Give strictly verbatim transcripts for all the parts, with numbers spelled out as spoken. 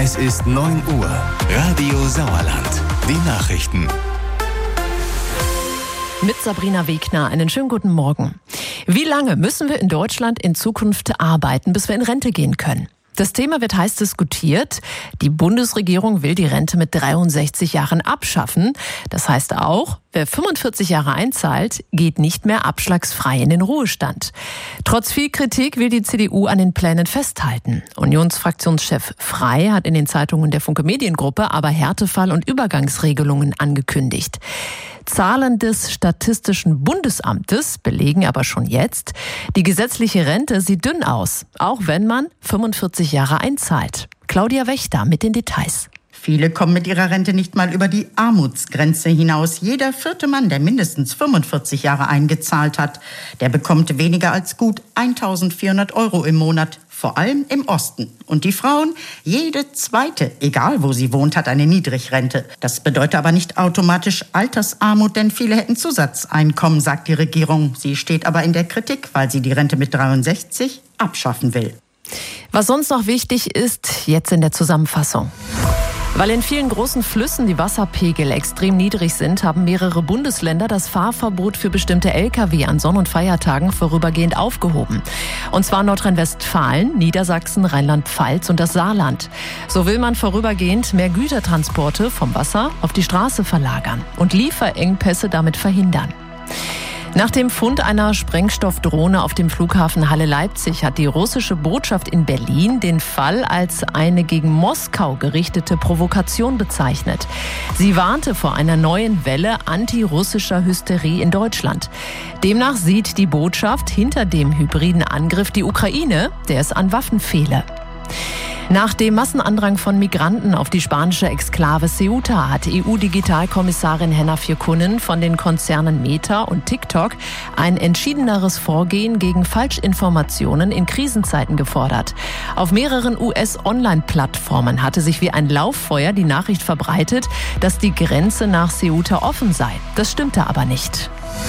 Es ist neun Uhr. Radio Sauerland. Die Nachrichten. Mit Sabrina Wegner. Einen schönen guten Morgen. Wie lange müssen wir in Deutschland in Zukunft arbeiten, bis wir in Rente gehen können? Das Thema wird heiß diskutiert. Die Bundesregierung will die Rente mit dreiundsechzig Jahren abschaffen. Das heißt auch, wer fünfundvierzig Jahre einzahlt, geht nicht mehr abschlagsfrei in den Ruhestand. Trotz viel Kritik will die C D U an den Plänen festhalten. Unionsfraktionschef Frey hat in den Zeitungen der Funke Mediengruppe aber Härtefall- und Übergangsregelungen angekündigt. Zahlen des Statistischen Bundesamtes belegen aber schon jetzt, die gesetzliche Rente sieht dünn aus, auch wenn man fünfundvierzig Jahre einzahlt. Claudia Wächter mit den Details. Viele kommen mit ihrer Rente nicht mal über die Armutsgrenze hinaus. Jeder vierte Mann, der mindestens fünfundvierzig Jahre eingezahlt hat, der bekommt weniger als gut eintausendvierhundert Euro im Monat. Vor allem im Osten. Und die Frauen, jede zweite, egal wo sie wohnt, hat eine Niedrigrente. Das bedeutet aber nicht automatisch Altersarmut, denn viele hätten Zusatzeinkommen, sagt die Regierung. Sie steht aber in der Kritik, weil sie die Rente mit dreiundsechzig abschaffen will. Was sonst noch wichtig ist, jetzt in der Zusammenfassung. Weil in vielen großen Flüssen die Wasserpegel extrem niedrig sind, haben mehrere Bundesländer das Fahrverbot für bestimmte L K W an Sonn- und Feiertagen vorübergehend aufgehoben. Und zwar Nordrhein-Westfalen, Niedersachsen, Rheinland-Pfalz und das Saarland. So will man vorübergehend mehr Gütertransporte vom Wasser auf die Straße verlagern und Lieferengpässe damit verhindern. Nach dem Fund einer Sprengstoffdrohne auf dem Flughafen Halle-Leipzig hat die russische Botschaft in Berlin den Fall als eine gegen Moskau gerichtete Provokation bezeichnet. Sie warnte vor einer neuen Welle antirussischer Hysterie in Deutschland. Demnach sieht die Botschaft hinter dem hybriden Angriff die Ukraine, der es an Waffen fehle. Nach dem Massenandrang von Migranten auf die spanische Exklave Ceuta hat E U-Digitalkommissarin Henna Virkkunen von den Konzernen Meta und TikTok ein entschiedeneres Vorgehen gegen Falschinformationen in Krisenzeiten gefordert. Auf mehreren U S-Online-Plattformen hatte sich wie ein Lauffeuer die Nachricht verbreitet, dass die Grenze nach Ceuta offen sei. Das stimmte aber nicht.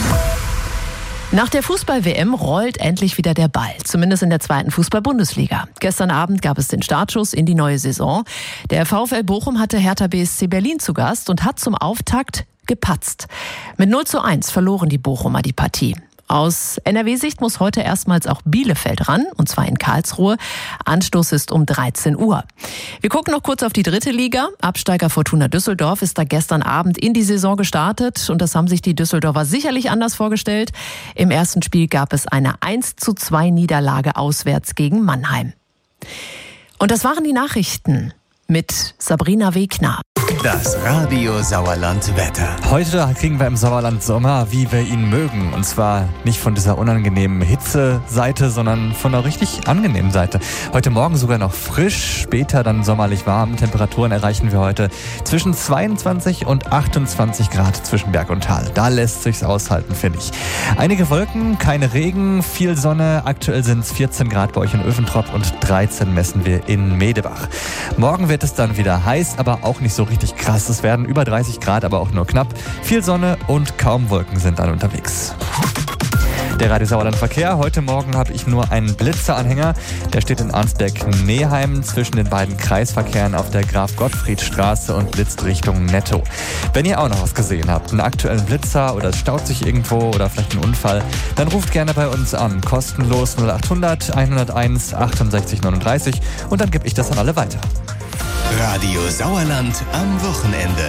Nach der Fußball-W M rollt endlich wieder der Ball, zumindest in der zweiten Fußball-Bundesliga. Gestern Abend gab es den Startschuss in die neue Saison. Der VfL Bochum hatte Hertha B S C Berlin zu Gast und hat zum Auftakt gepatzt. Mit null zu eins verloren die Bochumer die Partie. Aus N R W-Sicht muss heute erstmals auch Bielefeld ran, und zwar in Karlsruhe. Anstoß ist um dreizehn Uhr. Wir gucken noch kurz auf die dritte Liga. Absteiger Fortuna Düsseldorf ist da gestern Abend in die Saison gestartet und das haben sich die Düsseldorfer sicherlich anders vorgestellt. Im ersten Spiel gab es eine eins zu zwei Niederlage auswärts gegen Mannheim. Und das waren die Nachrichten mit Sabrina Wegner. Das Radio Sauerland Wetter. Heute kriegen wir im Sauerland Sommer, wie wir ihn mögen. Und zwar nicht von dieser unangenehmen Hitze-Seite, sondern von einer richtig angenehmen Seite. Heute Morgen sogar noch frisch, später dann sommerlich warm. Temperaturen erreichen wir heute zwischen zweiundzwanzig und achtundzwanzig Grad zwischen Berg und Tal. Da lässt sich's aushalten, finde ich. Einige Wolken, keine Regen, viel Sonne. Aktuell sind es vierzehn Grad bei euch in Öventrop und dreizehn messen wir in Medebach. Morgen wird es dann wieder heiß, aber auch nicht so richtig krass. Es werden über dreißig Grad, aber auch nur knapp. Viel Sonne und kaum Wolken sind dann unterwegs. Der Radio Sauerland Verkehr. Heute Morgen habe ich nur einen Blitzeranhänger. Der steht in Arnsberg-Neheim zwischen den beiden Kreisverkehren auf der Graf-Gottfried-Straße und blitzt Richtung Netto. Wenn ihr auch noch was gesehen habt, einen aktuellen Blitzer oder es staut sich irgendwo oder vielleicht ein Unfall, dann ruft gerne bei uns an. Kostenlos null achthundert hunderteins achtundsechzig neununddreißig und dann gebe ich das an alle weiter. Radio Sauerland am Wochenende.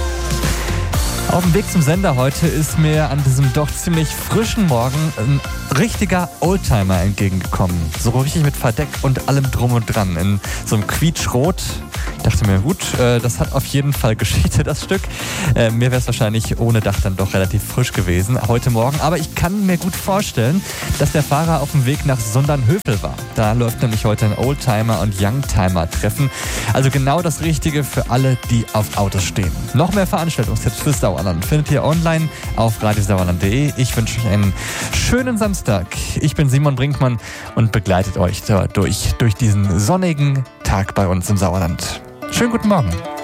Auf dem Weg zum Sender heute ist mir an diesem doch ziemlich frischen Morgen ein richtiger Oldtimer entgegengekommen. So richtig mit Verdeck und allem drum und dran. In so einem Quietschrot. Ich dachte mir, gut, äh, das hat auf jeden Fall Geschichte, das Stück. Äh, mir wäre es wahrscheinlich ohne Dach dann doch relativ frisch gewesen heute Morgen. Aber ich kann mir gut vorstellen, dass der Fahrer auf dem Weg nach Sundernhövel war. Da läuft nämlich heute ein Oldtimer- und Youngtimer-Treffen. Also genau das Richtige für alle, die auf Autos stehen. Noch mehr Veranstaltungstipps fürs Sauerland findet ihr online auf radiosauerland punkt de. Ich wünsche euch einen schönen Samstag. Ich bin Simon Brinkmann und begleitet euch durch, durch diesen sonnigen Tag bei uns im Sauerland. Schönen guten Morgen.